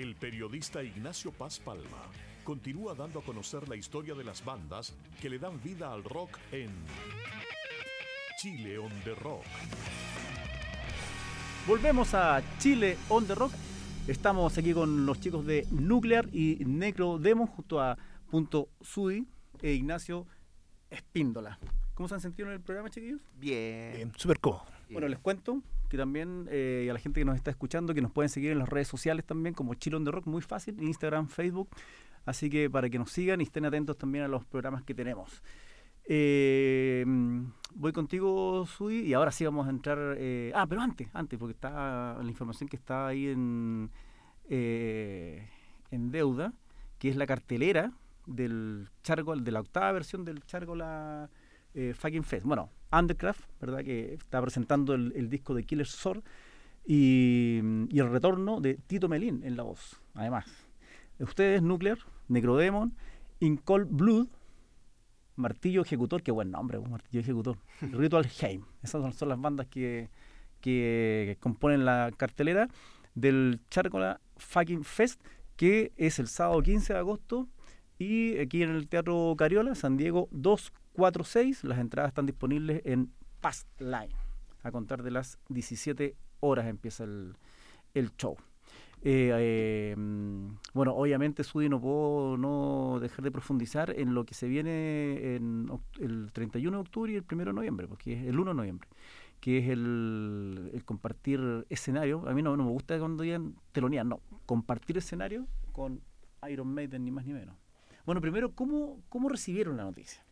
El periodista Ignacio Paz Palma continúa dando a conocer la historia de las bandas que le dan vida al rock en Chile on the Rock. Volvemos a Chile on the Rock. Estamos aquí con los chicos de Nuclear y Necrodemon junto a Punto Sudi e Ignacio Espíndola. ¿Cómo se han sentido en el programa, chiquillos? Bien. Súper cómodo. Bueno, les cuento que también a la gente que nos está escuchando, que nos pueden seguir en las redes sociales también, como Chile on the Rock, muy fácil, Instagram, Facebook. Así que para que nos sigan y estén atentos también a los programas que tenemos. Voy contigo, Sudi, y ahora sí vamos a entrar... pero antes, porque está la información que está ahí en deuda, que es la cartelera del Chargo, de la octava versión del Chargola Fucking Fest. Bueno, Undercraft, ¿verdad? Que está presentando el disco de Killer Sword y el retorno de Tito Melín en la voz, además. Ustedes, Nuclear, Necrodemon, In Cold Blood, Martillo Ejecutor, qué buen nombre, Martillo Ejecutor, Ritual Heim. Esas son las bandas que componen la cartelera del Chargola Fucking Fest, que es el sábado 15 de agosto y aquí en el Teatro Cariola, San Diego 246. Las entradas están disponibles en Fast Line. A contar de las 17 horas empieza el show. Bueno, obviamente, Sudi, no puedo no dejar de profundizar en lo que se viene en el 31 de octubre y el 1 de noviembre, porque es el 1 de noviembre, que es el compartir escenario. A mí no me gusta cuando digan telonear, no, compartir escenario con Iron Maiden, ni más ni menos. Bueno, primero, ¿cómo recibieron la noticia?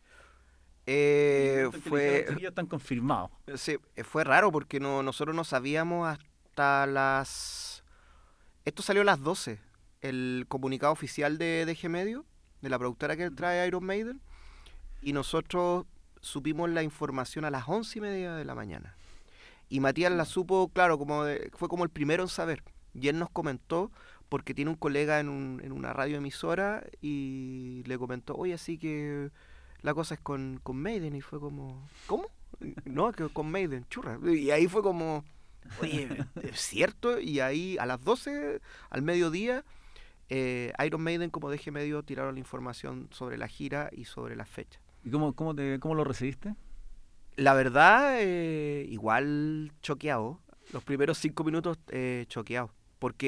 Ya están confirmados. Sí, fue raro porque nosotros no sabíamos hasta las... Esto salió a las 12, el comunicado oficial de DG Medio, de la productora que trae Iron Maiden, y nosotros supimos la información a las 11:30 de la mañana. Y Matías la supo, claro, fue como el primero en saber. Y él nos comentó, porque tiene un colega en una radioemisora, y le comentó, oye, así que la cosa es con Maiden, y fue como, ¿cómo? No, que con Maiden, churra. Y ahí fue como... Oye, ¿es cierto? Y ahí a las 12, al mediodía, Iron Maiden como DG Medio tiraron la información sobre la gira y sobre la fecha. ¿Y cómo lo recibiste? La verdad, igual choqueado. Los primeros 5 minutos choqueado. Porque